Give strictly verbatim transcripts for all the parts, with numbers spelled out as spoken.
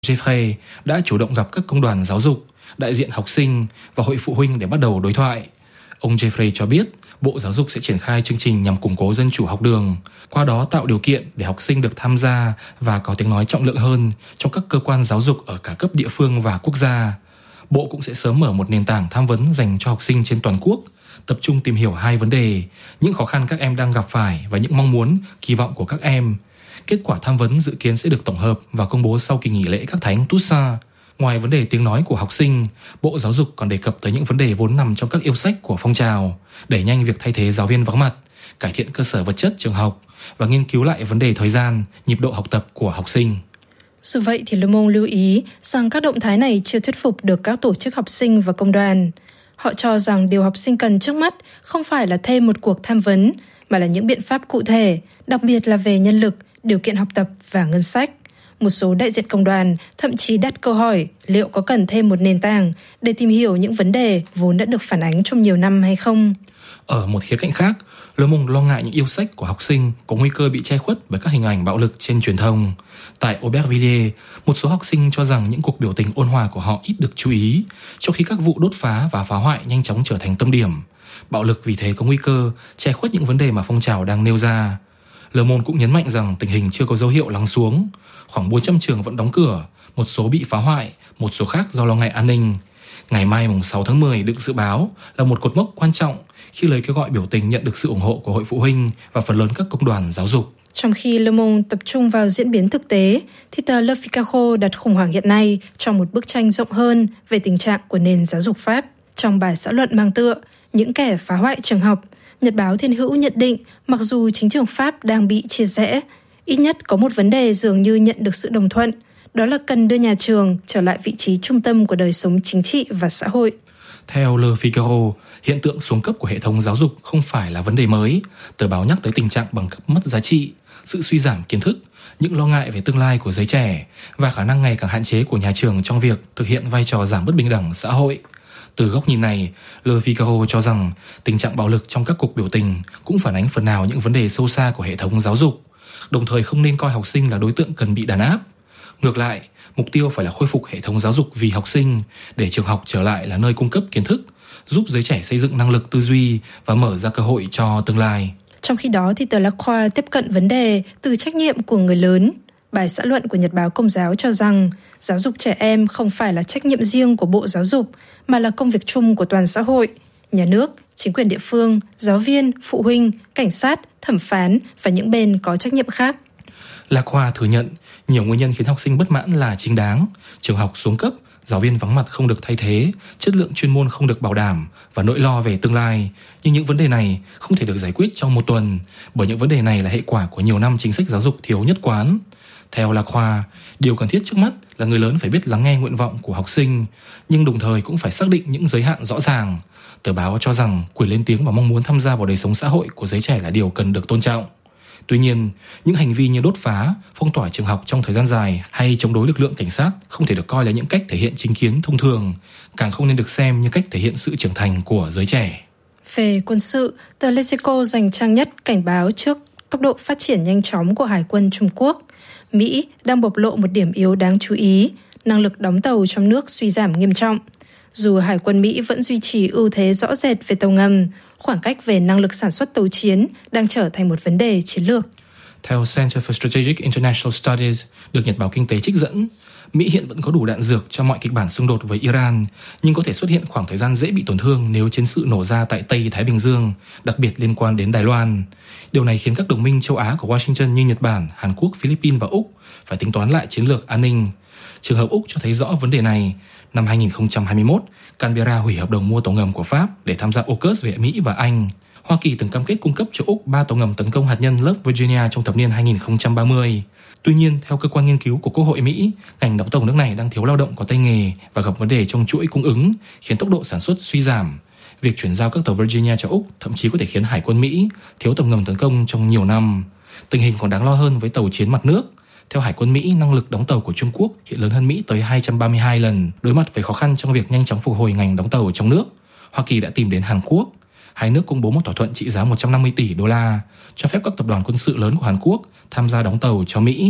Jeffrey đã chủ động gặp các công đoàn giáo dục, đại diện học sinh và hội phụ huynh để bắt đầu đối thoại. Ông Jeffrey cho biết Bộ Giáo dục sẽ triển khai chương trình nhằm củng cố dân chủ học đường, qua đó tạo điều kiện để học sinh được tham gia và có tiếng nói trọng lượng hơn trong các cơ quan giáo dục ở cả cấp địa phương và quốc gia. Bộ cũng sẽ sớm mở một nền tảng tham vấn dành cho học sinh trên toàn quốc, tập trung tìm hiểu hai vấn đề, những khó khăn các em đang gặp phải và những mong muốn, kỳ vọng của các em. Kết quả tham vấn dự kiến sẽ được tổng hợp và công bố sau kỳ nghỉ lễ Các Thánh Toussaint. Ngoài vấn đề tiếng nói của học sinh, Bộ Giáo dục còn đề cập tới những vấn đề vốn nằm trong các yêu sách của phong trào, đẩy nhanh việc thay thế giáo viên vắng mặt, cải thiện cơ sở vật chất trường học và nghiên cứu lại vấn đề thời gian, nhịp độ học tập của học sinh. Dù vậy thì Le Monde lưu ý rằng các động thái này chưa thuyết phục được các tổ chức học sinh và công đoàn. Họ cho rằng điều học sinh cần trước mắt không phải là thêm một cuộc tham vấn, mà là những biện pháp cụ thể, đặc biệt là về nhân lực, điều kiện học tập và ngân sách. Một số đại diện công đoàn thậm chí đặt câu hỏi liệu có cần thêm một nền tảng để tìm hiểu những vấn đề vốn đã được phản ánh trong nhiều năm hay không. Ở một khía cạnh khác, Le Monde lo ngại những yêu sách của học sinh có nguy cơ bị che khuất bởi các hình ảnh bạo lực trên truyền thông. Tại Aubervilliers, một số học sinh cho rằng những cuộc biểu tình ôn hòa của họ ít được chú ý, trong khi các vụ đốt phá và phá hoại nhanh chóng trở thành tâm điểm. Bạo lực vì thế có nguy cơ che khuất những vấn đề mà phong trào đang nêu ra. Le Monde cũng nhấn mạnh rằng tình hình chưa có dấu hiệu lắng xuống. Khoảng bốn trăm trường vẫn đóng cửa, một số bị phá hoại, một số khác do lo ngại an ninh. Ngày mai sáu tháng mười được dự báo là một cột mốc quan trọng khi lời kêu gọi biểu tình nhận được sự ủng hộ của hội phụ huynh và phần lớn các công đoàn giáo dục. Trong khi Le Monde tập trung vào diễn biến thực tế, thì tờ Le Figaro đặt khủng hoảng hiện nay trong một bức tranh rộng hơn về tình trạng của nền giáo dục Pháp. Trong bài xã luận mang tựa Những kẻ phá hoại trường học, Nhật báo Thiên hữu nhận định mặc dù chính trường Pháp đang bị chia rẽ, ít nhất có một vấn đề dường như nhận được sự đồng thuận, đó là cần đưa nhà trường trở lại vị trí trung tâm của đời sống chính trị và xã hội. Theo Le Figaro, hiện tượng xuống cấp của hệ thống giáo dục không phải là vấn đề mới. Tờ báo nhắc tới tình trạng bằng cấp mất giá trị, sự suy giảm kiến thức, những lo ngại về tương lai của giới trẻ và khả năng ngày càng hạn chế của nhà trường trong việc thực hiện vai trò giảm bất bình đẳng xã hội. Từ góc nhìn này, Le Figaro cho rằng tình trạng bạo lực trong các cuộc biểu tình cũng phản ánh phần nào những vấn đề sâu xa của hệ thống giáo dục, đồng thời không nên coi học sinh là đối tượng cần bị đàn áp. Ngược lại, mục tiêu phải là khôi phục hệ thống giáo dục vì học sinh, để trường học trở lại là nơi cung cấp kiến thức, giúp giới trẻ xây dựng năng lực tư duy và mở ra cơ hội cho tương lai. Trong khi đó, thì tờ La Croix tiếp cận vấn đề từ trách nhiệm của người lớn. Bài xã luận của Nhật báo Công giáo cho rằng giáo dục trẻ em không phải là trách nhiệm riêng của Bộ Giáo dục, mà là công việc chung của toàn xã hội. Nhà nước, chính quyền địa phương, giáo viên, phụ huynh, cảnh sát, thẩm phán và những bên có trách nhiệm khác. La Croix thừa nhận nhiều nguyên nhân khiến học sinh bất mãn là chính đáng. Trường học xuống cấp, giáo viên vắng mặt không được thay thế, chất lượng chuyên môn không được bảo đảm và nỗi lo về tương lai. Nhưng những vấn đề này không thể được giải quyết trong một tuần, bởi những vấn đề này là hệ quả của nhiều năm chính sách giáo dục thiếu nhất quán. Theo La Croix, điều cần thiết trước mắt là người lớn phải biết lắng nghe nguyện vọng của học sinh, nhưng đồng thời cũng phải xác định những giới hạn rõ ràng. Tờ báo cho rằng quyền lên tiếng và mong muốn tham gia vào đời sống xã hội của giới trẻ là điều cần được tôn trọng. Tuy nhiên, những hành vi như đốt phá, phong tỏa trường học trong thời gian dài hay chống đối lực lượng cảnh sát không thể được coi là những cách thể hiện chính kiến thông thường, càng không nên được xem như cách thể hiện sự trưởng thành của giới trẻ. Về quân sự, tờ Les Echos dành trang nhất cảnh báo trước tốc độ phát triển nhanh chóng của Hải quân Trung Quốc. Mỹ đang bộc lộ một điểm yếu đáng chú ý, năng lực đóng tàu trong nước suy giảm nghiêm trọng. Dù Hải quân Mỹ vẫn duy trì ưu thế rõ rệt về tàu ngầm, khoảng cách về năng lực sản xuất tàu chiến đang trở thành một vấn đề chiến lược. Theo Center for Strategic International Studies, được Nhật báo Kinh tế trích dẫn, Mỹ hiện vẫn có đủ đạn dược cho mọi kịch bản xung đột với Iran, nhưng có thể xuất hiện khoảng thời gian dễ bị tổn thương nếu chiến sự nổ ra tại Tây Thái Bình Dương, đặc biệt liên quan đến Đài Loan. Điều này khiến các đồng minh châu Á của Washington như Nhật Bản, Hàn Quốc, Philippines và Úc phải tính toán lại chiến lược an ninh. Trường hợp Úc cho thấy rõ vấn đề này. Năm hai không hai mốt, Canberra hủy hợp đồng mua tàu ngầm của Pháp để tham gia AUKUS về Mỹ và Anh. Hoa Kỳ từng cam kết cung cấp cho Úc ba tàu ngầm tấn công hạt nhân lớp Virginia trong thập niên hai không ba mươi. Tuy nhiên, theo cơ quan nghiên cứu của Quốc hội Mỹ, ngành đóng tàu nước này đang thiếu lao động có tay nghề và gặp vấn đề trong chuỗi cung ứng, khiến tốc độ sản xuất suy giảm. Việc chuyển giao các tàu Virginia cho Úc thậm chí có thể khiến Hải quân Mỹ thiếu tàu ngầm tấn công trong nhiều năm. Tình hình còn đáng lo hơn với tàu chiến mặt nước. Theo Hải quân Mỹ, năng lực đóng tàu của Trung Quốc hiện lớn hơn Mỹ tới hai trăm ba mươi hai lần. Đối mặt với khó khăn trong việc nhanh chóng phục hồi ngành đóng tàu trong nước, Hoa Kỳ đã tìm đến Hàn Quốc. Hai nước công bố một thỏa thuận trị giá một trăm năm mươi tỷ đô la, cho phép các tập đoàn quân sự lớn của Hàn Quốc tham gia đóng tàu cho Mỹ.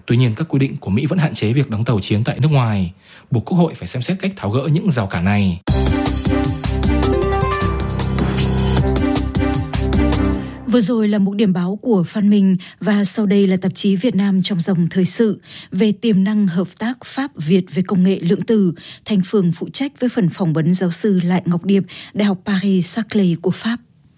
Tuy nhiên, các quy định của Mỹ vẫn hạn chế việc đóng tàu chiến tại nước ngoài, buộc Quốc hội phải xem xét cách tháo gỡ những rào cản này. Vừa rồi là một điểm báo của Phan Minh và sau đây là tạp chí Việt Nam trong dòng thời sự về tiềm năng hợp tác Pháp-Việt về công nghệ lượng tử. Thành Phương phụ trách với phần phỏng vấn giáo sư Lại Ngọc Điệp, Đại học Paris-Saclay của Pháp.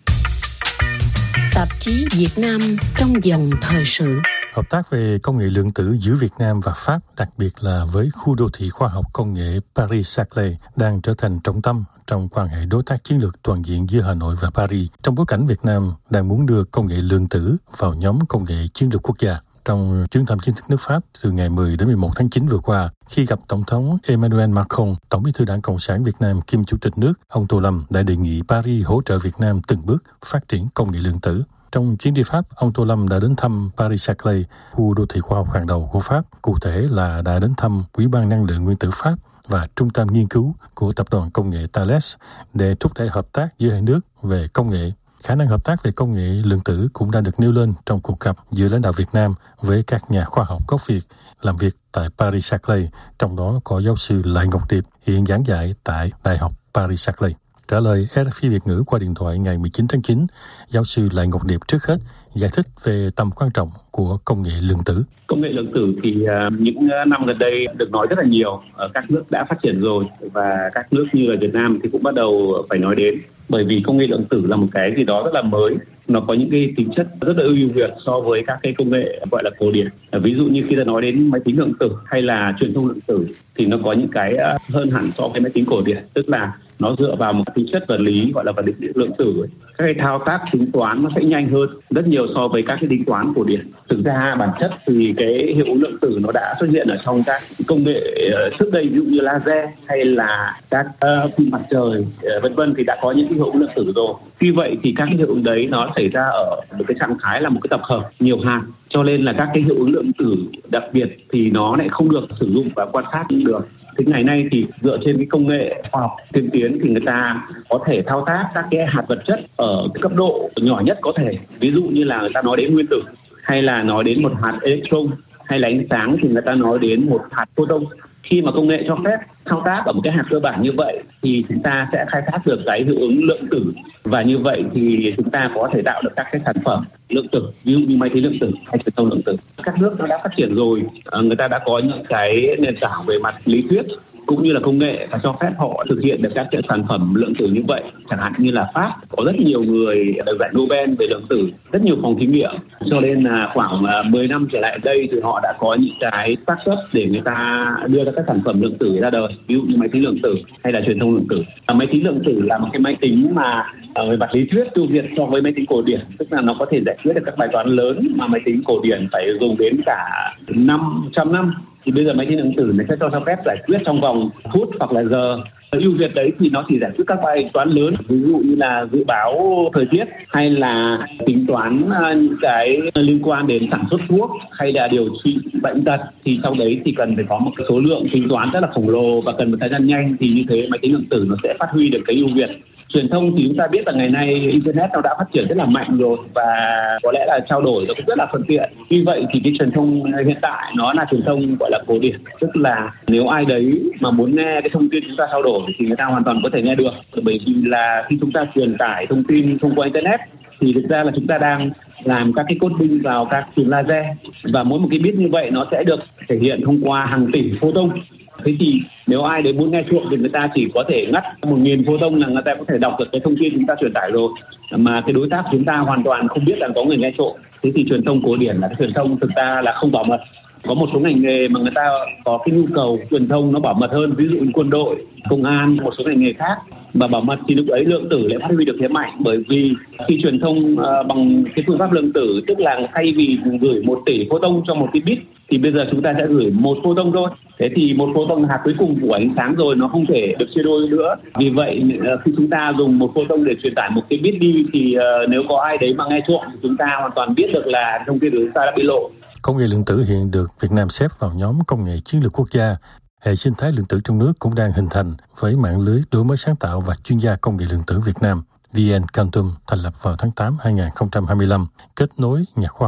Tạp chí Việt Nam trong dòng thời sự. Hợp tác về công nghệ lượng tử giữa Việt Nam và Pháp, đặc biệt là với khu đô thị khoa học công nghệ Paris-Saclay, đang trở thành trọng tâm trong quan hệ đối tác chiến lược toàn diện giữa Hà Nội và Paris, trong bối cảnh Việt Nam đang muốn đưa công nghệ lượng tử vào nhóm công nghệ chiến lược quốc gia. Trong chuyến thăm chính thức nước Pháp từ ngày mười đến mười một tháng chín vừa qua, khi gặp Tổng thống Emmanuel Macron, Tổng bí thư Đảng Cộng sản Việt Nam kiêm Chủ tịch nước, ông Tô Lâm đã đề nghị Paris hỗ trợ Việt Nam từng bước phát triển công nghệ lượng tử. Trong chuyến đi Pháp, ông Tô Lâm đã đến thăm Paris-Saclay, khu đô thị khoa học hàng đầu của Pháp. Cụ thể là đã đến thăm Ủy ban Năng lượng Nguyên tử Pháp và Trung tâm Nghiên cứu của Tập đoàn Công nghệ Thales để thúc đẩy hợp tác giữa hai nước về công nghệ. Khả năng hợp tác về công nghệ lượng tử cũng đã được nêu lên trong cuộc gặp giữa lãnh đạo Việt Nam với các nhà khoa học gốc Việt làm việc tại Paris-Saclay, trong đó có giáo sư Lại Ngọc Điệp, hiện giảng dạy tại Đại học Paris-Saclay. Trả lời rờ ép i Việt ngữ qua điện thoại ngày mười chín tháng chín, giáo sư Lại Ngọc Điệp trước hết giải thích về tầm quan trọng của công nghệ lượng tử. Công nghệ lượng tử thì uh, những năm gần đây được nói rất là nhiều. Ở các nước đã phát triển rồi và các nước như là Việt Nam thì cũng bắt đầu phải nói đến. Bởi vì công nghệ lượng tử là một cái gì đó rất là mới. Nó có những cái tính chất rất là ưu việt so với các cái công nghệ gọi là cổ điển. Ví dụ như khi ta nói đến máy tính lượng tử hay là truyền thông lượng tử thì nó có những cái hơn hẳn so với máy tính cổ điển. Tức là nó dựa vào một tính chất vật lý gọi là vật lý lượng tử. Các cái thao tác tính toán nó sẽ nhanh hơn rất nhiều so với các cái tính toán cổ điển. Thực ra bản chất thì cái hiệu ứng lượng tử nó đã xuất hiện ở trong các công nghệ trước đây, ví dụ như laser hay là các uh, pin mặt trời uh, vân vân thì đã có những cái hiệu ứng lượng tử rồi. Tuy vậy thì các cái hiệu ứng đấy nó xảy ra ở một cái trạng thái là một cái tập hợp nhiều hạt, cho nên là các cái hiệu ứng lượng tử đặc biệt thì nó lại không được sử dụng và quan sát được. Thế ngày nay thì dựa trên cái công nghệ khoa học tiên tiến thì người ta có thể thao tác các cái hạt vật chất ở cái cấp độ nhỏ nhất có thể. Ví dụ như là người ta nói đến nguyên tử, hay là nói đến một hạt electron, hay là ánh sáng thì người ta nói đến một hạt photon. Khi mà công nghệ cho phép thao tác ở một cái hạt cơ bản như vậy thì chúng ta sẽ khai thác được cái hiệu ứng lượng tử, và như vậy thì chúng ta có thể tạo được các cái sản phẩm lượng tử, ví dụ như máy tính lượng tử hay truyền thông lượng tử. Các nước nó đã phát triển rồi, người ta đã có những cái nền tảng về mặt lý thuyết cũng như là công nghệ và cho phép họ thực hiện được các cái sản phẩm lượng tử như vậy. Chẳng hạn như là Pháp có rất nhiều người được giải Nobel về lượng tử, rất nhiều phòng thí nghiệm, cho nên là khoảng mười năm trở lại đây thì họ đã có những cái startup để người ta đưa ra các sản phẩm lượng tử ra đời, ví dụ như máy tính lượng tử hay là truyền thông lượng tử. Máy tính lượng tử là một cái máy tính mà về mặt lý thuyết ưu việt so với máy tính cổ điển, tức là nó có thể giải quyết được các bài toán lớn mà máy tính cổ điển phải dùng đến cả năm trăm năm. Thì bây giờ máy tính lượng tử nó sẽ cho cho phép giải quyết trong vòng phút hoặc là giờ. Ưu việt đấy thì nó chỉ giải quyết các bài toán lớn, ví dụ như là dự báo thời tiết hay là tính toán những cái liên quan đến sản xuất thuốc hay là điều trị bệnh tật. Thì trong đấy thì cần phải có một cái số lượng tính toán rất là khổng lồ và cần một thời gian nhanh, thì như thế máy tính lượng tử nó sẽ phát huy được cái ưu việt. Truyền thông thì chúng ta biết là ngày nay Internet nó đã phát triển rất là mạnh rồi và có lẽ là trao đổi nó cũng rất là thuận tiện. Vì vậy thì cái truyền thông hiện tại nó là truyền thông gọi là cổ điển, tức là nếu ai đấy mà muốn nghe cái thông tin chúng ta trao đổi thì người ta hoàn toàn có thể nghe được. Bởi vì là khi chúng ta truyền tải thông tin thông qua Internet thì thực ra là chúng ta đang làm các cái coding vào các chùm laser, và mỗi một cái bit như vậy nó sẽ được thể hiện thông qua hàng tỷ photon. Thế thì nếu ai đấy muốn nghe chuộng thì người ta chỉ có thể ngắt một nghìn photon là người ta có thể đọc được cái thông tin chúng ta truyền tải rồi, mà cái đối tác chúng ta hoàn toàn không biết là có người nghe trộm. Thế thì truyền thông cổ điển là cái truyền thông thực ra là không bảo mật. Có một số ngành nghề mà người ta có cái nhu cầu truyền thông nó bảo mật hơn, ví dụ như quân đội, công an, một số ngành nghề khác. Và bảo mật thì lúc ấy lượng tử lại phát huy được thế mạnh, bởi vì khi truyền thông uh, bằng cái phương pháp lượng tử, tức là thay vì gửi một tỷ photon cho một cái bit thì bây giờ chúng ta sẽ gửi một photon thôi. Thế thì một photon là hạt cuối cùng của ánh sáng rồi, nó không thể được chia đôi nữa. Vì vậy uh, khi chúng ta dùng một photon để truyền tải một cái bit đi thì uh, nếu có ai đấy mà nghe trộm thì chúng ta hoàn toàn biết được là thông tin của chúng ta đã bị lộ. Công nghệ lượng tử hiện được Việt Nam xếp vào nhóm công nghệ chiến lược quốc gia. Hệ sinh thái lượng tử trong nước cũng đang hình thành với mạng lưới đổi mới sáng tạo và chuyên gia công nghệ lượng tử Việt Nam. vê en Quantum thành lập vào tháng tám năm hai không hai lăm, kết nối nhà khoa học,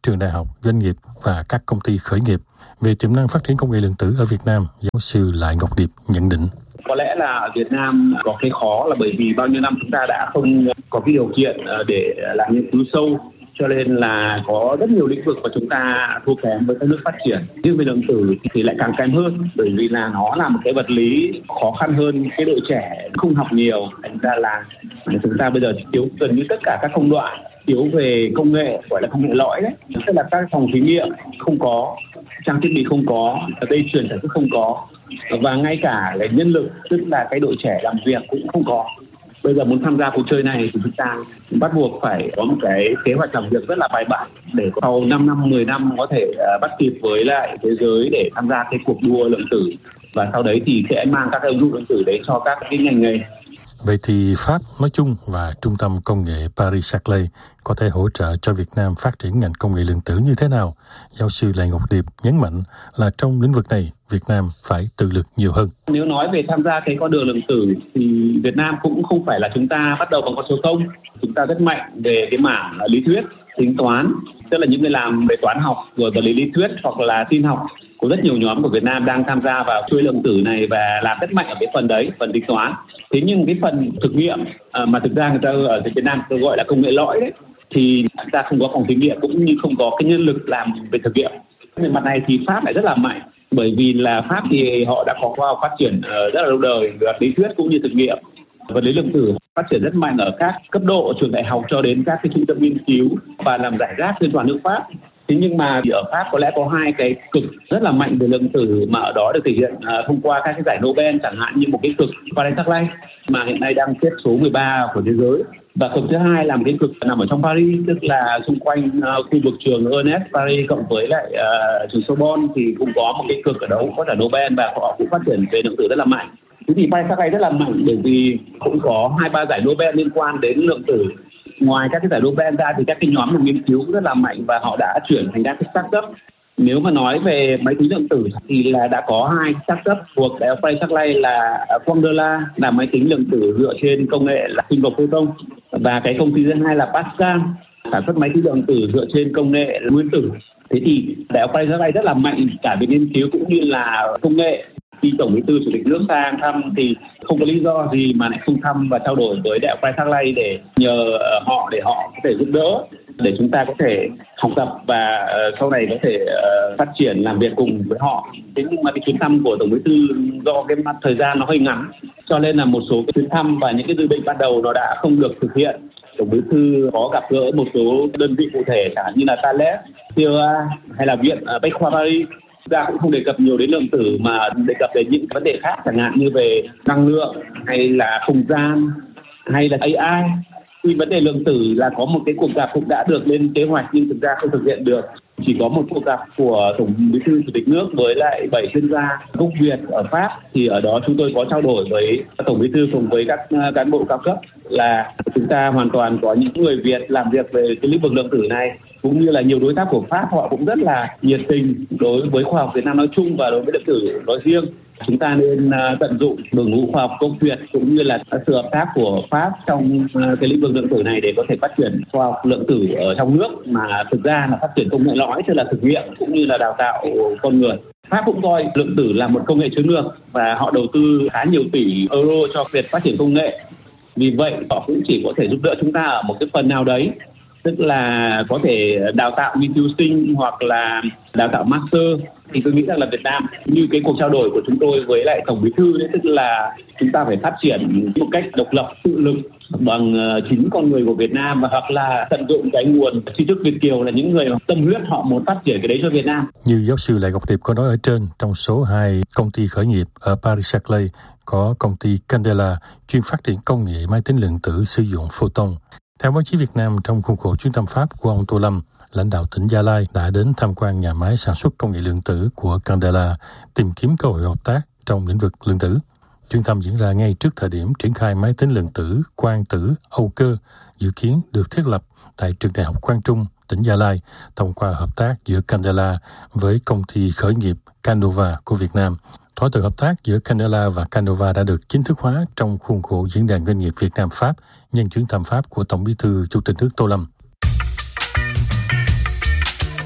trường đại học, doanh nghiệp và các công ty khởi nghiệp. Về tiềm năng phát triển công nghệ lượng tử ở Việt Nam, giáo sư Lại Ngọc Điệp nhận định. Có lẽ là ở Việt Nam có cái khó là bởi vì bao nhiêu năm chúng ta đã không có cái điều kiện để làm nghiên cứu sâu, cho nên là có rất nhiều lĩnh vực mà chúng ta thua kém với các nước phát triển. Nhưng về lượng tử thì lại càng kém hơn, bởi vì là nó là một cái vật lý khó khăn hơn, cái đội trẻ không học nhiều, thành ra là chúng ta bây giờ thiếu gần như tất cả các công đoạn, thiếu về công nghệ, gọi là công nghệ lõi đấy, tức là các phòng thí nghiệm không có, trang thiết bị không có, dây chuyền sản xuất không có, và ngay cả là nhân lực, tức là cái đội trẻ làm việc cũng không có. Bây giờ muốn tham gia cuộc chơi này thì chúng ta bắt buộc phải có một cái kế hoạch làm việc rất là bài bản để sau năm năm, mười năm có thể bắt kịp với lại thế giới để tham gia cái cuộc đua lượng tử, và sau đấy thì sẽ mang các ứng dụng lượng tử đấy cho các cái ngành nghề. Vậy thì Pháp nói chung và Trung tâm Công nghệ Paris-Saclay có thể hỗ trợ cho Việt Nam phát triển ngành công nghệ lượng tử như thế nào? Giáo sư Lại Ngọc Điệp nhấn mạnh là trong lĩnh vực này, Việt Nam phải tự lực nhiều hơn. Nếu nói về tham gia cái con đường lượng tử thì Việt Nam cũng không phải là chúng ta bắt đầu bằng con số không. Chúng ta rất mạnh về cái mảng lý thuyết, tính toán, tức là những người làm về toán học, rồi vật lý lý thuyết hoặc là tin học. Có rất nhiều nhóm của Việt Nam đang tham gia vào chuỗi lượng tử này và làm rất mạnh ở cái phần đấy, phần tính toán. Thế nhưng cái phần thực nghiệm mà thực ra người ta ở Việt Nam tôi gọi là công nghệ lõi đấy, thì chúng ta không có phòng thí nghiệm cũng như không có cái nhân lực làm về thực nghiệm. Về mặt này thì Pháp lại rất là mạnh, bởi vì là Pháp thì họ đã có khoa học phát triển rất là lâu đời về lý thuyết cũng như thực nghiệm. Vật lý lượng tử phát triển rất mạnh ở các cấp độ trường đại học cho đến các cái trung tâm nghiên cứu và làm rải rác trên toàn nước Pháp. Thế nhưng mà ở Pháp có lẽ có hai cái cực rất là mạnh về lượng tử mà ở đó được thể hiện uh, thông qua các cái giải Nobel, chẳng hạn như một cái cực Paris-Saclay mà hiện nay đang xếp số mười ba của thế giới. Và cực thứ hai là một cái cực nằm ở trong Paris, tức là xung quanh uh, khu vực trường Ernest Paris cộng với lại uh, trường Sorbonne thì cũng có một cái cực ở đó có giải Nobel và họ cũng phát triển về lượng tử rất là mạnh. Thế thì Paris-Saclay rất là mạnh bởi vì cũng có hai ba giải Nobel liên quan đến lượng tử. Ngoài các cái giải Nobel ra thì các cái nhóm làm nghiên cứu rất là mạnh và họ đã chuyển thành các cái startup. Nếu mà nói về máy tính lượng tử thì là đã có hai startup thuộc đại học Paris-Saclay là Quandela là máy tính lượng tử dựa trên công nghệ là sinh vật photon, và cái công ty thứ hai là Pascal sản xuất máy tính lượng tử dựa trên công nghệ là nguyên tử. Thế thì đại học Paris-Saclay rất là mạnh cả về nghiên cứu cũng như là công nghệ. Khi Tổng Bí thư Chủ tịch nước sang thăm thì không có lý do gì mà lại không thăm và trao đổi với đại học Paris-Saclay để nhờ họ để họ có thể giúp đỡ, để chúng ta có thể học tập và sau này có thể phát triển làm việc cùng với họ. Thế nhưng mà cái chuyến thăm của Tổng Bí thư do cái thời gian nó hơi ngắn, cho nên là một số cái chuyến thăm và những cái dự định ban đầu nó đã không được thực hiện. Tổng Bí thư có gặp gỡ một số đơn vị cụ thể chẳng hạn như là Thales, xê o a hay là Viện Bách khoa Paris. Ra cũng không đề cập nhiều đến lượng tử mà đề cập đến những vấn đề khác, chẳng hạn như về năng lượng hay là không gian hay là a i. Thì vấn đề lượng tử là có một cái cuộc gặp cũng đã được lên kế hoạch nhưng thực ra không thực hiện được. Chỉ có một cuộc gặp của Tổng Bí thư Chủ tịch nước với lại bảy chuyên gia gốc Việt ở Pháp, thì ở đó chúng tôi có trao đổi với Tổng Bí thư cùng với các cán bộ cao cấp là chúng ta hoàn toàn có những người Việt làm việc về cái lĩnh vực lượng tử này, cũng như là nhiều đối tác của Pháp họ cũng rất là nhiệt tình đối với khoa học Việt Nam nói chung và đối với lượng tử nói riêng. Chúng ta nên tận dụng đội ngũ khoa học gốc Việt cũng như là sự hợp tác của Pháp trong cái lĩnh vực lượng tử này để có thể phát triển khoa học lượng tử ở trong nước, mà thực ra là phát triển công nghệ lõi, tức là thực nghiệm cũng như là đào tạo con người. Pháp cũng coi lượng tử là một công nghệ chiến lược và họ đầu tư khá nhiều tỷ euro cho việc phát triển công nghệ. Vì vậy họ cũng chỉ có thể giúp đỡ chúng ta ở một cái phần nào đấy, tức là có thể đào tạo nghiên cứu sinh hoặc là đào tạo master. Thì tôi nghĩ rằng là Việt Nam như cái cuộc trao đổi của chúng tôi với lại Tổng Bí thư đấy, tức là chúng ta phải phát triển một cách độc lập, tự lực bằng chính con người của Việt Nam, và hoặc là tận dụng cái nguồn trí thức Việt kiều là những người tâm huyết họ muốn phát triển cái đấy cho Việt Nam. Như giáo sư Lại Ngọc Điệp có nói ở trên, trong số hai công ty khởi nghiệp ở Paris-Saclay có công ty Candela chuyên phát triển công nghệ máy tính lượng tử sử dụng photon. Theo báo chí Việt Nam, trong khuôn khổ chuyến thăm Pháp của ông Tô Lâm, lãnh đạo tỉnh Gia Lai đã đến tham quan nhà máy sản xuất công nghệ lượng tử của Candela, tìm kiếm cơ hội hợp tác trong lĩnh vực lượng tử. Chuyến thăm diễn ra ngay trước thời điểm triển khai máy tính lượng tử quang tử Âu Cơ dự kiến được thiết lập tại trường đại học Quang Trung, tỉnh Gia Lai, thông qua hợp tác giữa Candela với công ty khởi nghiệp Canova của Việt Nam. Thỏa thuận hợp tác giữa Candela và Canova đã được chính thức hóa trong khuôn khổ diễn đàn doanh nghiệp Việt Nam Pháp nhân chuyến thăm Pháp của Tổng Bí thư Chủ tịch nước Tô Lâm.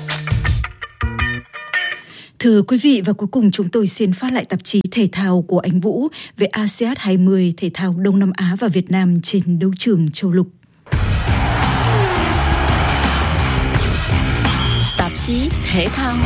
Thưa quý vị, và cuối cùng chúng tôi xin phát lại tạp chí thể thao của anh Vũ về a sê an hai mươi thể thao Đông Nam Á và Việt Nam trên đấu trường châu lục. Tạp chí thể thao.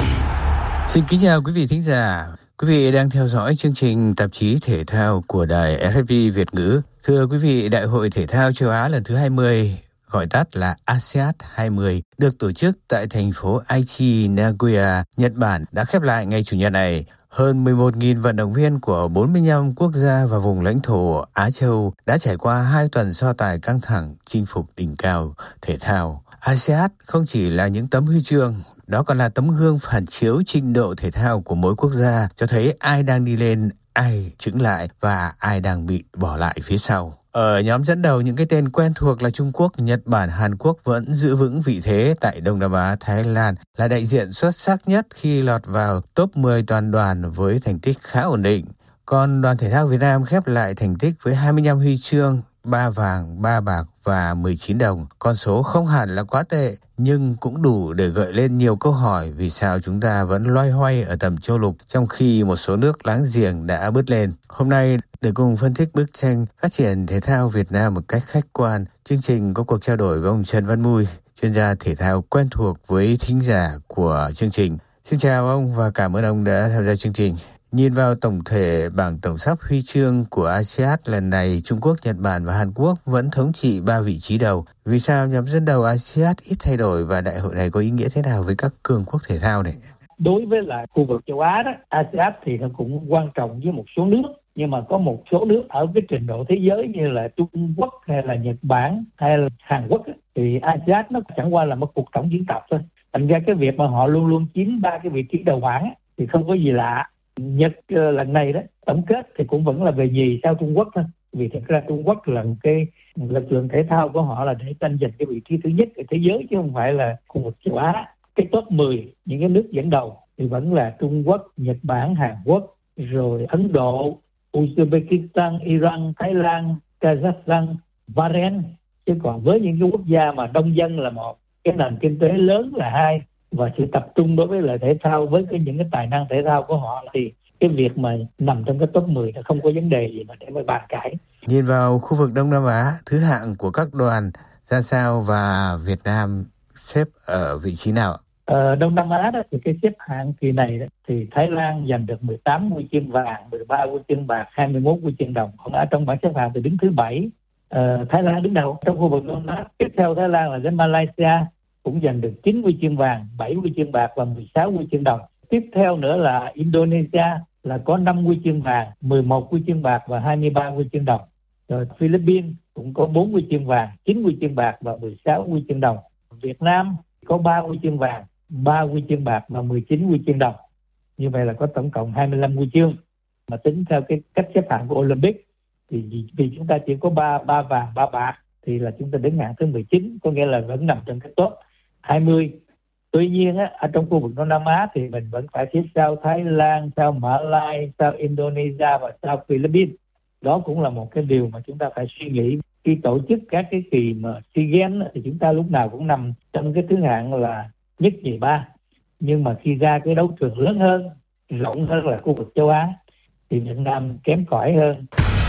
Xin kính chào quý vị thính giả. Quý vị đang theo dõi chương trình tạp chí thể thao của đài ép ép pê Việt ngữ. Thưa quý vị, Đại hội thể thao châu Á lần thứ hai mươi, gọi tắt là a sê an hai mươi, được tổ chức tại thành phố Aichi, Nagoya, Nhật Bản đã khép lại ngày Chủ nhật này. Hơn mười một nghìn vận động viên của bốn mươi lăm quốc gia và vùng lãnh thổ Á Châu đã trải qua hai tuần so tài căng thẳng chinh phục đỉnh cao thể thao. a sê an không chỉ là những tấm huy chương, đó còn là tấm gương phản chiếu trình độ thể thao của mỗi quốc gia, cho thấy ai đang đi lên, ai chững lại và ai đang bị bỏ lại phía sau. Ở nhóm dẫn đầu, những cái tên quen thuộc là Trung Quốc, Nhật Bản, Hàn Quốc vẫn giữ vững vị thế tại Đông Nam Á. Thái Lan là đại diện xuất sắc nhất khi lọt vào top mười toàn đoàn với thành tích khá ổn định. Còn đoàn thể thao Việt Nam khép lại thành tích với hai mươi lăm huy chương, ba vàng, ba bạc và mười chín đồng. Con số không hẳn là quá tệ, nhưng cũng đủ để gợi lên nhiều câu hỏi vì sao chúng ta vẫn loay hoay ở tầm châu lục trong khi một số nước láng giềng đã bứt lên. Hôm nay, để cùng phân tích bức tranh phát triển thể thao Việt Nam một cách khách quan, chương trình có cuộc trao đổi với ông Trần Văn Mui, chuyên gia thể thao quen thuộc với thính giả của chương trình. Xin chào ông và cảm ơn ông đã tham gia chương trình. Nhìn vào tổng thể bảng tổng sắp huy chương của a sê an lần này, Trung Quốc, Nhật Bản và Hàn Quốc vẫn thống trị ba vị trí đầu. Vì sao nhóm dẫn đầu a sê an ít thay đổi và đại hội này có ý nghĩa thế nào với các cường quốc thể thao này? Đối với lại khu vực châu Á đó, a sê an thì nó cũng quan trọng với một số nước, nhưng mà có một số nước ở cái trình độ thế giới như là Trung Quốc hay là Nhật Bản hay là Hàn Quốc thì a sê an nó chẳng qua là một cuộc tổng diễn tập thôi. Thành ra cái việc mà họ luôn luôn chiếm ba cái vị trí đầu bảng thì không có gì lạ. Nhật uh, lần này đó tổng kết thì cũng vẫn là về nhì sau Trung Quốc thôi, vì thật ra Trung Quốc là một cái lực lượng thể thao của họ là để tranh giành cái vị trí thứ nhất ở thế giới chứ không phải là khu vực châu Á. Cái top mười những cái nước dẫn đầu thì vẫn là Trung Quốc, Nhật Bản, Hàn Quốc, rồi Ấn Độ, Uzbekistan, Iran, Thái Lan, Kazakhstan, Bahrain. Chứ còn với những cái quốc gia mà đông dân là một, cái nền kinh tế lớn là hai, và sự tập trung đối với lại thể thao với cái những cái tài năng thể thao của họ thì cái việc mà nằm trong cái top mười là không có vấn đề gì mà để mà bàn cãi. Nhìn vào khu vực Đông Nam Á, thứ hạng của các đoàn ra sao và Việt Nam xếp ở vị trí nào? Ở Đông Nam Á đó thì cái xếp hạng kỳ này đó, thì Thái Lan giành được mười tám huy chương vàng, mười ba huy chương bạc, hai mươi mốt huy chương đồng. Còn ở trong bảng xếp hạng thì đứng thứ bảy. Ờ, Thái Lan đứng đầu trong khu vực Đông Nam Á. Tiếp theo Thái Lan là đến Malaysia, cũng giành được chín huy chương vàng, bảy huy chương bạc và mười sáu huy chương đồng. Tiếp theo nữa là Indonesia là có năm huy chương vàng, mười một huy chương bạc và hai mươi ba huy chương đồng. Rồi Philippines cũng có bốn huy chương vàng, chín huy chương bạc và mười sáu huy chương đồng. Việt Nam có ba huy chương vàng, ba huy chương bạc và mười chín huy chương đồng. Như vậy là có tổng cộng hai mươi lăm huy chương. Mà tính theo cái cách xếp hạng của Olympic thì vì chúng ta chỉ có ba ba vàng, ba bạc thì là chúng ta đứng hạng thứ mười chín, có nghĩa là vẫn nằm trong cái top hai mươi. Tuy nhiên á, ở trong khu vực Đông Nam Á thì mình vẫn phải xếp sau Thái Lan, sau Mã Lai, sau Indonesia và sau Philippines. Đó cũng là một cái điều mà chúng ta phải suy nghĩ. Khi tổ chức các cái kỳ mà SEA Games thì chúng ta lúc nào cũng nằm trong cái thứ hạng là nhất nhì ba. Nhưng mà khi ra cái đấu trường lớn hơn, rộng hơn là khu vực châu Á thì Việt Nam kém cỏi hơn.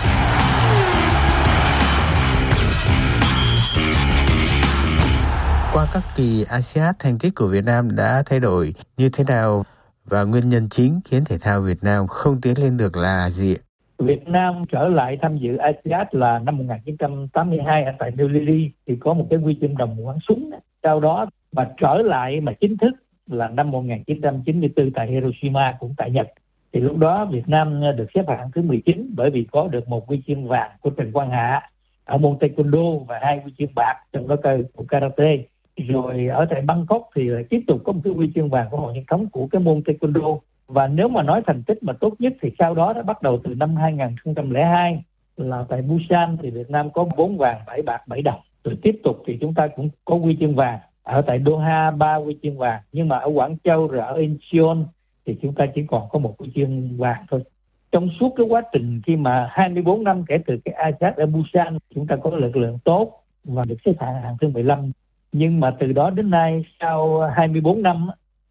Qua các kỳ a sê an, thành tích của Việt Nam đã thay đổi như thế nào và nguyên nhân chính khiến thể thao Việt Nam không tiến lên được là gì? Việt Nam trở lại tham dự a sê an là năm một nghìn chín trăm tám mươi hai ở tại New Delhi thì có một cái huy chương đồng bắn súng. Sau đó mà trở lại mà chính thức là năm một nghìn chín trăm chín mươi tư tại Hiroshima cũng tại Nhật. Thì lúc đó Việt Nam được xếp hạng thứ mười chín bởi vì có được một huy chương vàng của Trần Quang Hạ ở môn taekwondo và hai huy chương bạc trong đó của karate. Rồi ở tại Bangkok thì lại tiếp tục có một cái huy chương vàng của Hội Nhân thống của cái môn taekwondo. Và nếu mà nói thành tích mà tốt nhất thì sau đó đã bắt đầu từ năm hai nghìn không trăm lẻ hai là tại Busan thì Việt Nam có bốn vàng, bảy bạc, bảy đồng. Rồi tiếp tục thì chúng ta cũng có huy chương vàng. Ở tại Doha ba huy chương vàng, nhưng mà ở Quảng Châu rồi ở Incheon thì chúng ta chỉ còn có một huy chương vàng thôi. Trong suốt cái quá trình khi mà hai mươi bốn năm kể từ cái a sê an ở Busan, chúng ta có lực lượng tốt và được xếp hạng hạng thứ mười lăm. Nhưng mà từ đó đến nay sau hai mươi bốn năm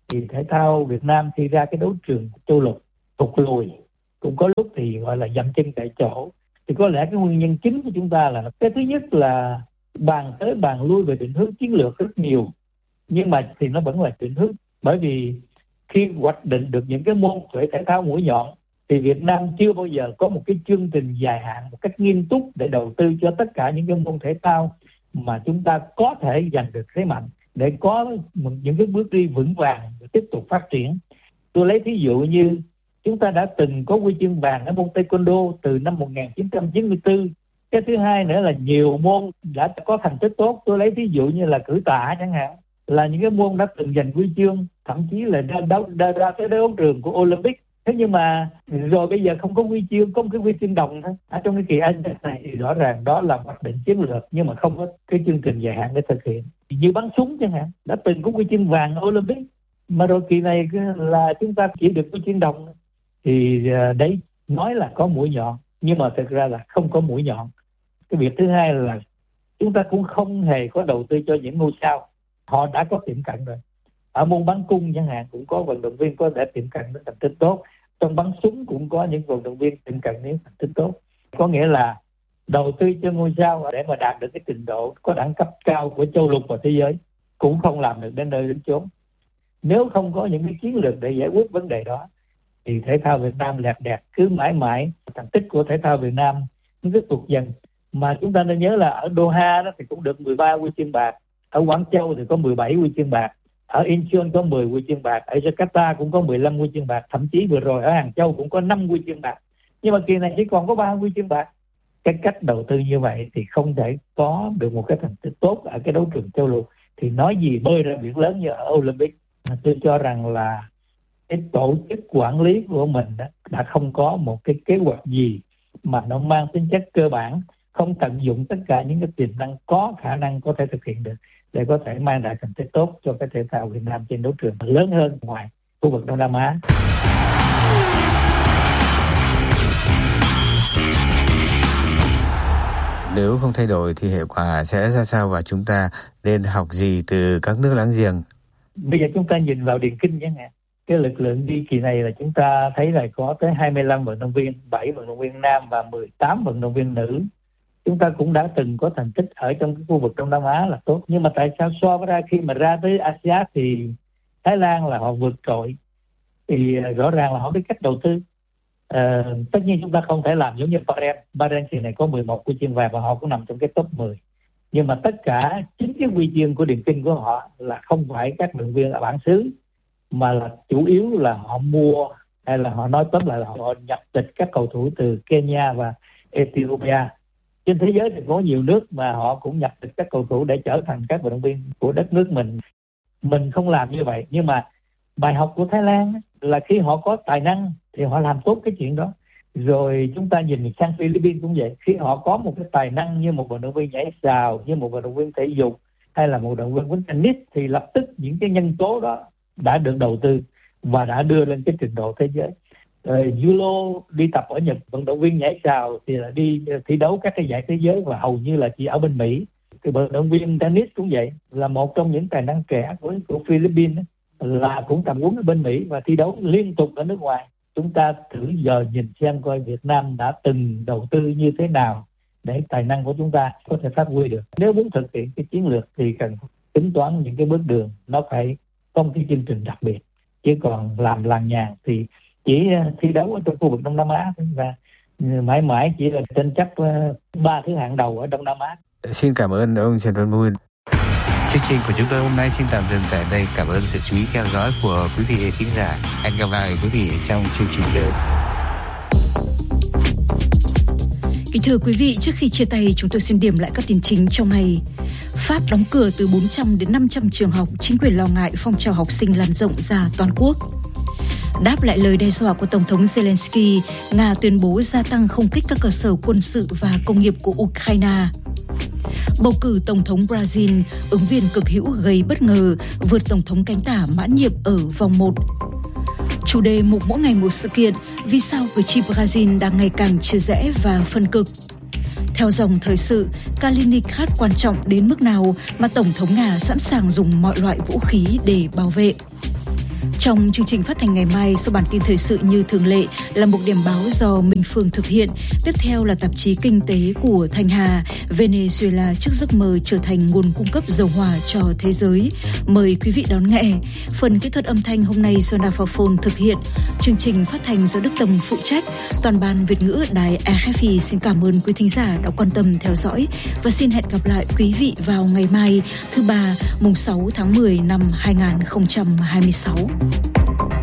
thì thể thao Việt Nam khi ra cái đấu trường châu lục thụt lùi, cũng có lúc thì gọi là dậm chân tại chỗ. Thì có lẽ cái nguyên nhân chính của chúng ta là cái thứ nhất là bàn tới bàn lui về định hướng chiến lược rất nhiều, nhưng mà thì nó vẫn là định hướng. Bởi vì khi hoạch định được những cái môn thể thao mũi nhọn thì Việt Nam chưa bao giờ có một cái chương trình dài hạn một cách nghiêm túc để đầu tư cho tất cả những cái môn thể thao mà chúng ta có thể giành được thế mạnh, để có những cái bước đi vững vàng để tiếp tục phát triển. Tôi lấy thí dụ như chúng ta đã từng có huy chương vàng ở môn taekwondo từ năm một nghìn chín trăm chín mươi tư. Cái thứ hai nữa là nhiều môn đã có thành tích tốt. Tôi lấy thí dụ như là cử tạ chẳng hạn, là những cái môn đã từng giành huy chương, thậm chí là ra đấu ra, ra cái đấu trường của Olympic. Thế nhưng mà rồi bây giờ không có huy chương, có một cái huy chương đồng thôi. Ở trong cái kỳ Asian này thì rõ ràng đó là hoạch định chiến lược nhưng mà không có cái chương trình dài hạn để thực hiện. Như bắn súng chẳng hạn, đã từng có huy chương vàng ở Olympic, mà rồi kỳ này là chúng ta chỉ được huy chương đồng. Thì đấy nói là có mũi nhọn nhưng mà thực ra là không có mũi nhọn. Cái việc thứ hai là chúng ta cũng không hề có đầu tư cho những ngôi sao. Họ đã có tiệm cận rồi. Ở môn bắn cung chẳng hạn cũng có vận động viên có thể tiệm cận đến thành tích tốt. Trong bắn súng cũng có những vận động viên tiệm cận đến thành tích tốt. Có nghĩa là đầu tư cho ngôi sao để mà đạt được cái trình độ có đẳng cấp cao của châu lục và thế giới cũng không làm được đến nơi đến chốn. Nếu không có những cái chiến lược để giải quyết vấn đề đó thì thể thao Việt Nam lẹt đẹt cứ mãi mãi thành tích của thể thao Việt Nam nó tiếp tục dần. Mà chúng ta nên nhớ là ở Doha đó thì cũng được mười ba huy chương bạc, ở Quảng Châu thì có mười bảy huy chương bạc, ở Incheon có mười huy chương bạc, ở Jakarta cũng có mười lăm huy chương bạc, thậm chí vừa rồi ở Hàng Châu cũng có năm huy chương bạc. Nhưng mà kỳ này chỉ còn có ba huy chương bạc. Cái cách đầu tư như vậy thì không thể có được một cái thành tích tốt ở cái đấu trường châu lục, thì nói gì bơi ra biển lớn như ở Olympic. Tôi cho rằng là cái tổ chức quản lý của mình đã, đã không có một cái kế hoạch gì mà nó mang tính chất cơ bản, không tận dụng tất cả những cái tiềm năng có khả năng có thể thực hiện được để có thể mang lại thành tích tốt cho cái thể thao Việt Nam trên đấu trường lớn hơn ngoài khu vực Đông Nam Á. Nếu không thay đổi thì hệ quả sẽ ra sao và chúng ta nên học gì từ các nước láng giềng? Bây giờ chúng ta nhìn vào điền kinh chẳng hạn. Cái lực lượng đi kỳ này là chúng ta thấy là có tới hai mươi lăm vận động viên, bảy vận động viên nam và mười tám vận động viên nữ. Chúng ta cũng đã từng có thành tích ở trong cái khu vực Đông Nam Á là tốt. Nhưng mà tại sao so với ra khi mà ra tới a sê an thì Thái Lan là họ vượt trội. Thì rõ ràng là họ biết cách đầu tư. À, tất nhiên chúng ta không thể làm giống như Bahrain. Bahrain kỳ này có mười một huy chương vàng và họ cũng nằm trong cái top mười. Nhưng mà tất cả chính cái huy chương của điền kinh của họ là không phải các vận động viên ở bản xứ, mà là chủ yếu là họ mua, hay là họ nói tóm lại là họ nhập tịch các cầu thủ từ Kenya và Ethiopia. Trên thế giới thì có nhiều nước mà họ cũng nhập tịch các cầu thủ để trở thành các vận động viên của đất nước mình. Mình không làm như vậy, nhưng mà bài học của Thái Lan là khi họ có tài năng thì họ làm tốt cái chuyện đó. Rồi chúng ta nhìn sang Philippines cũng vậy, khi họ có một cái tài năng như một vận động viên nhảy sào, như một vận động viên thể dục hay là một vận động viên quýnh tennis thì lập tức những cái nhân tố đó đã được đầu tư và đã đưa lên cái trình độ thế giới. Rồi judo đi tập ở Nhật, vận động viên nhảy sào thì là đi thi đấu các cái giải thế giới và hầu như là chỉ ở bên Mỹ. Cái vận động viên tennis cũng vậy, là một trong những tài năng trẻ của, của Philippines là cũng tập huấn ở bên Mỹ và thi đấu liên tục ở nước ngoài. Chúng ta thử giờ nhìn xem coi Việt Nam đã từng đầu tư như thế nào để tài năng của chúng ta có thể phát huy được. Nếu muốn thực hiện cái chiến lược thì cần tính toán những cái bước đường, nó phải có một cái chương trình đặc biệt. Chứ còn làm làng nhàng thì chỉ thi đấu ở trong khu vực Đông Nam Á và mãi mãi chỉ là tranh chấp ba thứ hạng đầu ở Đông Nam Á. Xin cảm ơn ông Trần Văn Mùi. Chương trình của chúng tôi hôm nay xin tạm dừng tại đây. Cảm ơn sự chú ý theo dõi của quý vị khán giả. Hẹn gặp lại quý vị trong chương trình tới. Kính thưa quý vị, trước khi chia tay, chúng tôi xin điểm lại các tin chính trong ngày. Pháp đóng cửa từ bốn trăm đến năm trăm trường học, chính quyền lo ngại phong trào học sinh lan rộng ra toàn quốc. Đáp lại lời đe dọa của Tổng thống Zelensky, Nga tuyên bố gia tăng không kích các cơ sở quân sự và công nghiệp của Ukraine. Bầu cử Tổng thống Brazil, ứng viên cực hữu gây bất ngờ, vượt Tổng thống cánh tả mãn nhiệm ở vòng một. Chủ đề mục mỗi ngày một sự kiện, vì sao cử tri Brazil đang ngày càng chia rẽ và phân cực. Theo dòng thời sự, Kaliningrad quan trọng đến mức nào mà Tổng thống Nga sẵn sàng dùng mọi loại vũ khí để bảo vệ. Trong chương trình phát thanh ngày mai, sau bản tin thời sự như thường lệ là một điểm báo do Minh Phương thực hiện. Tiếp theo là tạp chí kinh tế của Thanh Hà, Venezuela trước giấc mơ trở thành nguồn cung cấp dầu hỏa cho thế giới. Mời quý vị đón nghe. Phần kỹ thuật âm thanh hôm nay do Nafaphone thực hiện. Chương trình phát thanh do Đức Tâm phụ trách. Toàn ban Việt ngữ đài rờ ép i xin cảm ơn quý thính giả đã quan tâm theo dõi và xin hẹn gặp lại quý vị vào ngày mai thứ ba, mùng sáu tháng mười năm hai nghìn không trăm hai mươi sáu.